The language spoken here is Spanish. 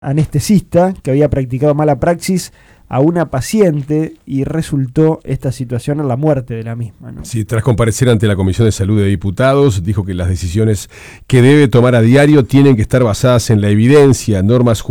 anestesista que había practicado mala praxis a una paciente y resultó esta situación en la muerte de la misma, ¿no? Sí, tras comparecer ante la Comisión de Salud de Diputados, dijo que las decisiones que debe tomar a diario tienen que estar basadas en la evidencia, normas